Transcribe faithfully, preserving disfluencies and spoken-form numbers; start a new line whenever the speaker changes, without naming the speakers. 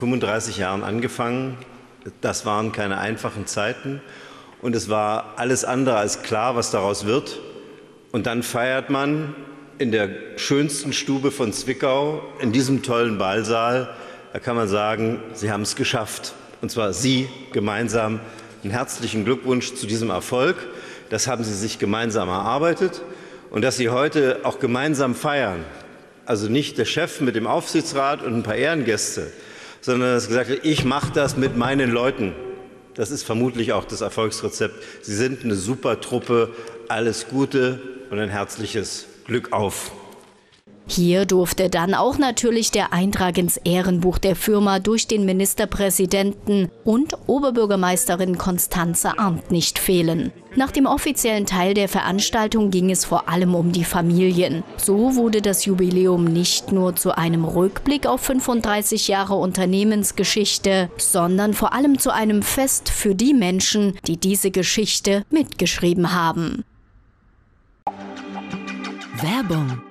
fünfunddreißig Jahren angefangen. Das waren keine einfachen Zeiten und es war alles andere als klar, was daraus wird. Und dann feiert man in der schönsten Stube von Zwickau, in diesem tollen Ballsaal. Da kann man sagen, Sie haben es geschafft. Und zwar Sie gemeinsam. Einen herzlichen Glückwunsch zu diesem Erfolg. Das haben Sie sich gemeinsam erarbeitet. Und dass Sie heute auch gemeinsam feiern, also nicht der Chef mit dem Aufsichtsrat und ein paar Ehrengäste, sondern dass gesagt wird, ich mache das mit meinen Leuten. Das ist vermutlich auch das Erfolgsrezept. Sie sind eine super Truppe. Alles Gute und ein herzliches Glück auf.
Hier durfte dann auch natürlich der Eintrag ins Ehrenbuch der Firma durch den Ministerpräsidenten und Oberbürgermeisterin Constanze Arndt nicht fehlen. Nach dem offiziellen Teil der Veranstaltung ging es vor allem um die Familien. So wurde das Jubiläum nicht nur zu einem Rückblick auf fünfunddreißig Jahre Unternehmensgeschichte, sondern vor allem zu einem Fest für die Menschen, die diese Geschichte mitgeschrieben haben.
Werbung